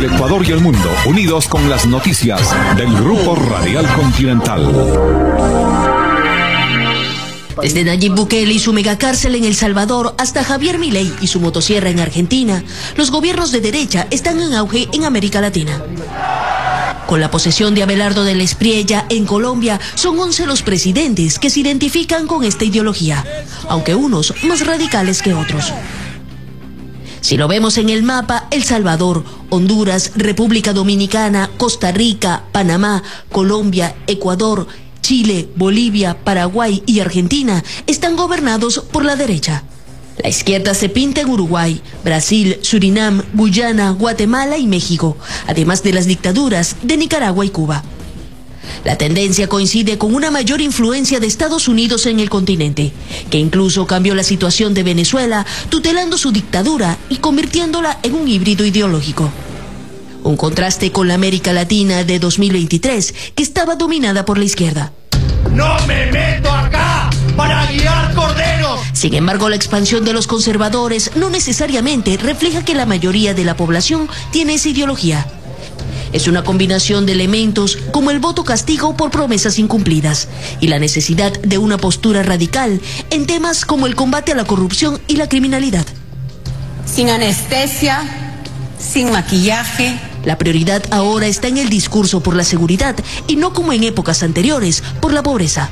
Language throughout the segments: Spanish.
el Ecuador y el mundo, unidos con las noticias del Grupo Radial Continental. Desde Nayib Bukele y su megacárcel en El Salvador hasta Javier Milei y su motosierra en Argentina, los gobiernos de derecha están en auge en América Latina. Con la posesión de Abelardo del Espriella en Colombia, son 11 los presidentes que se identifican con esta ideología, aunque unos más radicales que otros. Si lo vemos en el mapa, El Salvador, Honduras, República Dominicana, Costa Rica, Panamá, Colombia, Ecuador, Chile, Bolivia, Paraguay y Argentina están gobernados por la derecha. La izquierda se pinta en Uruguay, Brasil, Surinam, Guyana, Guatemala y México, además de las dictaduras de Nicaragua y Cuba. La tendencia coincide con una mayor influencia de Estados Unidos en el continente, que incluso cambió la situación de Venezuela, tutelando su dictadura y convirtiéndola en un híbrido ideológico. Un contraste con la América Latina de 2023, que estaba dominada por la izquierda. ¡No me meto acá para guiar corderos! Sin embargo, la expansión de los conservadores no necesariamente refleja que la mayoría de la población tiene esa ideología. Es una combinación de elementos como el voto castigo por promesas incumplidas y la necesidad de una postura radical en temas como el combate a la corrupción y la criminalidad. Sin anestesia, sin maquillaje. La prioridad ahora está en el discurso por la seguridad y no como en épocas anteriores, por la pobreza.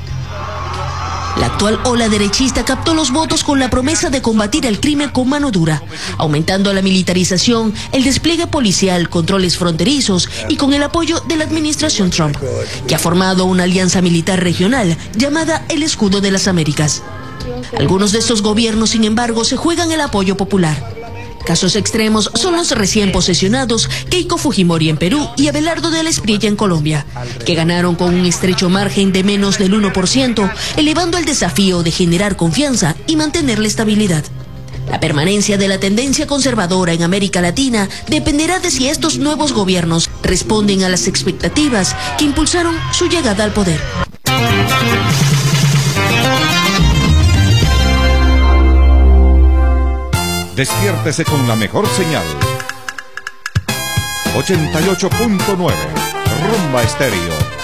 La actual ola derechista captó los votos con la promesa de combatir el crimen con mano dura, aumentando la militarización, el despliegue policial, controles fronterizos y con el apoyo de la administración Trump, que ha formado una alianza militar regional llamada el Escudo de las Américas. Algunos de estos gobiernos, sin embargo, se juegan el apoyo popular. Casos extremos son los recién posesionados Keiko Fujimori en Perú y Abelardo del Espriella en Colombia, que ganaron con un estrecho margen de menos del 1%, elevando el desafío de generar confianza y mantener la estabilidad. La permanencia de la tendencia conservadora en América Latina dependerá de si estos nuevos gobiernos responden a las expectativas que impulsaron su llegada al poder. Despiértese con la mejor señal. 88.9 Rumba Estéreo.